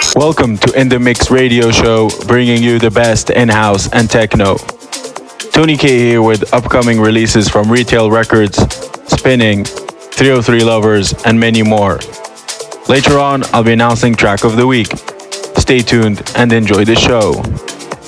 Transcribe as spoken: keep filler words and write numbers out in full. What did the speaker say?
Welcome to In The Mix radio show, bringing you the best in house and techno. Tony K here with upcoming releases from Retail Records, Spinning, three oh three Lovers, and many more. Later on, I'll be announcing track of the week. Stay tuned and enjoy the show.